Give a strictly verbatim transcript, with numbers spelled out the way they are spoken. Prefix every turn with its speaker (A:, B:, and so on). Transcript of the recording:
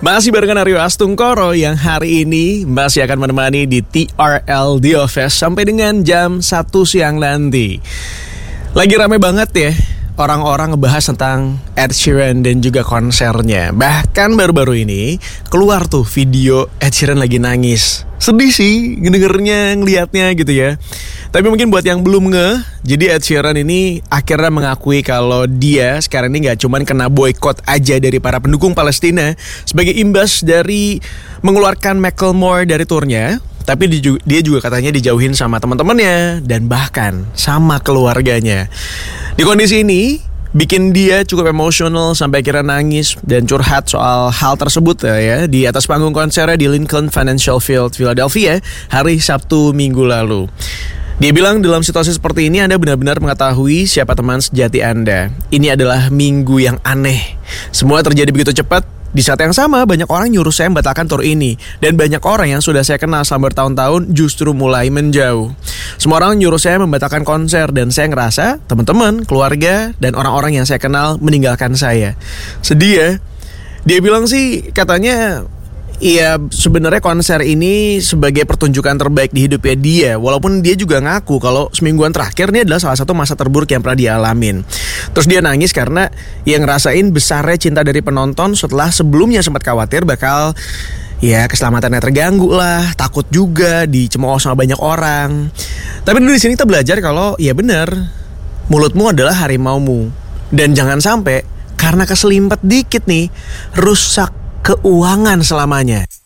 A: Masih barengan Aryo Astungkoro yang hari ini masih akan menemani di T R L Dio Fest sampai dengan jam satu siang nanti. Lagi rame banget ya orang-orang ngebahas tentang Ed Sheeran dan juga konsernya. Bahkan baru-baru ini keluar tuh video Ed Sheeran lagi nangis. Sedih sih ngedengernya, ngeliatnya gitu ya. Tapi mungkin buat yang belum ngeh, jadi Ed Sheeran ini akhirnya mengakui kalau dia sekarang ini gak cuman kena boykot aja dari para pendukung Palestina sebagai imbas dari mengeluarkan Macklemore dari turnya, tapi dia juga katanya dijauhin sama teman-temannya dan bahkan sama keluarganya. Di kondisi ini bikin dia cukup emosional sampai akhirnya nangis dan curhat soal hal tersebut ya di atas panggung konsernya di Lincoln Financial Field, Philadelphia hari Sabtu minggu lalu. Dia bilang dalam situasi seperti ini Anda benar-benar mengetahui siapa teman sejati Anda. Ini adalah minggu yang aneh. Semua terjadi begitu cepat. Di saat yang sama banyak orang nyuruh saya membatalkan tur ini. Dan banyak orang yang sudah saya kenal selama bertahun-tahun justru mulai menjauh. Semua orang nyuruh saya membatalkan konser. Dan saya ngerasa teman-teman, keluarga, dan orang-orang yang saya kenal meninggalkan saya. Sedih ya. Dia bilang sih katanya iya, sebenarnya konser ini sebagai pertunjukan terbaik di hidupnya dia. Walaupun dia juga ngaku kalau semingguan terakhir ini adalah salah satu masa terburuk yang pernah dia alamin. Terus dia nangis karena yang ngerasain besarnya cinta dari penonton setelah sebelumnya sempat khawatir bakal ya keselamatannya terganggu lah, takut juga dicemooh sama banyak orang. Tapi di sini kita belajar kalau ya benar, mulutmu adalah harimaumu. Dan jangan sampai karena keselimpet dikit nih rusak keuangan selamanya.